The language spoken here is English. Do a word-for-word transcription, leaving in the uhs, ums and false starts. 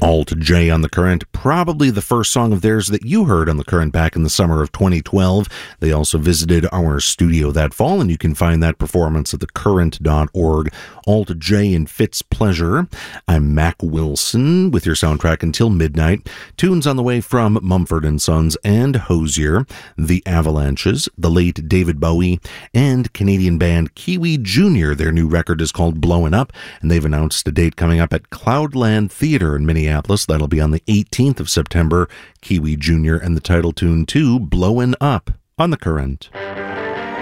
Alt J on The Current, probably the first song of theirs that you heard on The Current back in the summer of twenty twelve. They also visited our studio that fall, and you can find that performance at the current dot org. Alt J and Fitz Pleasure. I'm Mac Wilson with your soundtrack until midnight. Tunes on the way from Mumford and Sons and Hozier, The Avalanches, the late David Bowie, and Canadian band Kiwi Junior Their new record is called Blowin' Up, and they've announced a date coming up at Cloudland Theatre in Minneapolis. That'll be on the eighteenth of September. Kiwi Junior and the title tune to Blowin' Up on The Current.